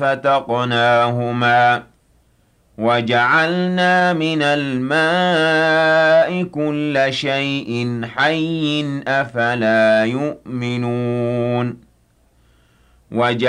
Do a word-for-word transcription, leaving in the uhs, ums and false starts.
فَسَقْنَاهُمَا وَجَعَلْنَا مِنَ الْمَاءِ كُلَّ شَيْءٍ حَيٍّ ۖ أَفَلَا يُؤْمِنُونَ